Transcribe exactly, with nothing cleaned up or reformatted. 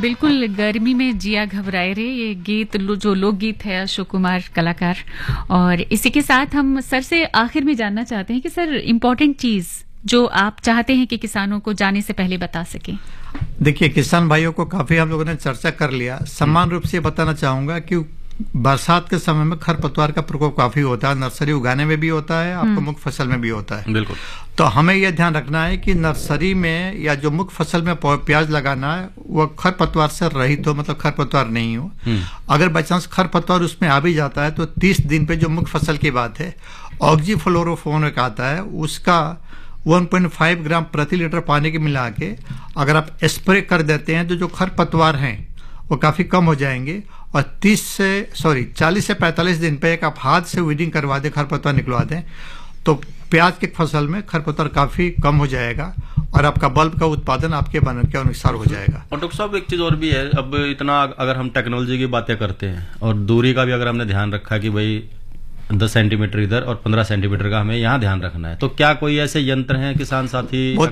बिल्कुल गर्मी में जिया घबराए रे, ये गीत जो लोकगीत है अशोक कुमार कलाकार। और इसी के साथ हम सर से आखिर में जानना चाहते हैं कि सर इम्पोर्टेंट चीज जो आप चाहते हैं कि किसानों को जाने से पहले बता सकें। देखिए, किसान भाइयों को काफी हम लोगों ने चर्चा कर लिया। समान रूप से बताना चाहूंगा कि बरसात के समय में खरपतवार का प्रकोप काफी होता है। नर्सरी उगाने में भी होता है, आपको मुख्य फसल में भी होता है। बिल्कुल। तो हमें यह ध्यान रखना है कि नर्सरी में या जो मुख्य फसल में प्याज लगाना है वो खरपतवार से रहित हो, मतलब खरपतवार नहीं हो। अगर बाई चांस खरपतवार उसमें आ भी जाता है तो तीस दिन पे, जो मुख्य फसल की बात है, ऑक्सीफ्लोरोफोन एक आता है, उसका एक पॉइंट पाँच ग्राम प्रति लीटर पानी के मिला के अगर आप स्प्रे कर देते हैं तो जो खरपतवार हैं वो काफी कम हो जाएंगे। और तीस से सॉरी चालीस से पैंतालीस दिन पे एक आप हाथ से वीडिंग करवा दें, खरपतवार निकलवा दें, तो प्याज की फसल में खरपतवार काफी कम हो जाएगा और आपका बल्ब का उत्पादन आपके बनन के अनुसार हो जाएगा। और डॉक्टर साहब एक चीज और भी है, अब इतना अगर हम टेक्नोलॉजी की बातें करते हैं और दूरी का भी अगर हमने ध्यान रखा कि भाई दस सेंटीमीटर इधर और पंद्रह सेंटीमीटर का हमें यहाँ ध्यान रखना है, तो क्या कोई ऐसे यंत्र हैं किसान साथी